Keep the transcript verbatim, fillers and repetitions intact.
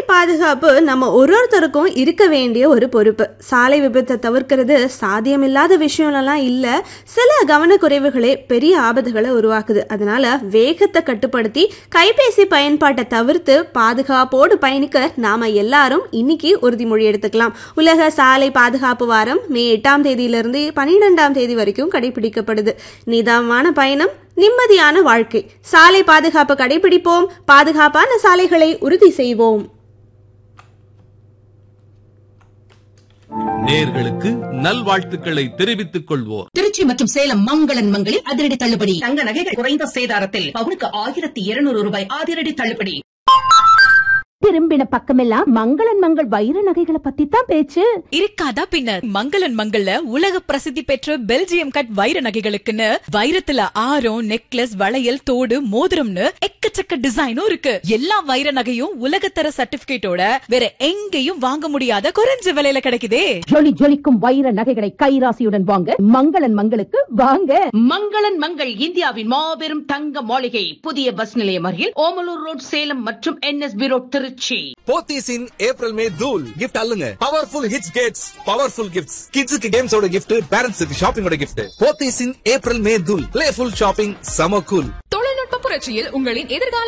பாதுகாப்பு நம்ம ஒரு ஒருத்தருக்கும் இருக்க வேண்டிய ஒரு பொறுப்பு. சாலை விபத்தை தவிர்க்கிறது சாத்தியமில்லாத விஷயம்லாம் இல்ல. சில கவனக்குறைவுகளே பெரிய ஆபத்துகளை உருவாக்குது. அதனால வேகத்தை கட்டுப்படுத்தி கைபேசி பயன்பாட்டை தவிர்த்து பாதுகாப்போடு பயணிக்க நாம எல்லாரும் இன்னைக்கு உறுதிமொழி எடுத்துக்கலாம். உலக சாலை பாதுகாப்பு வாரம் மே எட்டாம் தேதியிலிருந்து பனிரெண்டாம் தேதி வரைக்கும் கடைபிடிக்கப்படுது. நிதானமான பயணம், நிம்மதியான வாழ்க்கை. சாலை பாதுகாப்பு கடைபிடிப்போம், பாதுகாப்பான சாலைகளை உறுதி செய்வோம். நேயர்களுக்கு நல்வாழ்த்துக்களை தெரிவித்துக் கொள்வோர். திருச்சி மற்றும் சேலம் மங்களன் மங்களில் அதிரடி தள்ளுபடி. தங்க நகைகள் குறைந்த சேதாரத்தில் பவுனுக்கு ஆயிரத்தி இருநூறு ரூபாய் அதிரடி தள்ளுபடி. திரும்பின பக்கமெல்லாம் மங்களன் மங்கள் வைர நகைகளை பத்தி தான் பேச்சு. இருக்காதா பின்ன. மங்களன் மங்கள்ல உலக பிரசித்தி பெற்ற பெல்ஜியம் கட் வைர நகைகளுக்குன்னு வைரத்துல ஆரம், நெக்லஸ், வளையல், தோடு, மோதிரம்னு எக்கச்சக்க டிசைனும் இருக்கு. எல்லா வைர நகையும் உலகத்தர சர்டிபிகேட்டோட வேற எங்கேயும் வாங்க முடியாத குறைஞ்ச விலையில கிடைக்குதே. ஜொலி ஜொலிக்கும் வைர நகைகளை கைராசியுடன் வாங்க மங்களன் மங்களுக்கு வாங்க. மங்களன் மங்கள் இந்தியாவின் மாபெரும் தங்க மாளிகை. புதிய பஸ் நிலையம் அருகில் ஓமலூர் ரோட், சேலம் மற்றும் என்எஸ்பி ரோட், திருச்சி. போத்தீஸ் இன் April May தூல் gift அல்லுங்க. Powerful hits Gates, powerful gifts. கிட்ஸுக்கு கேம்ஸோட கிஃப்ட், பேரண்ட்ஸுக்கு ஷாப்பிங்கோட கிஃப்ட். போத்தீஸ் இன் ஏப்ரல் மே தூல். பிளேஃபுல் ஷாப்பிங், சம கூல். தொழில்நுட்ப புரட்சியில் உங்களின் எதிர்கால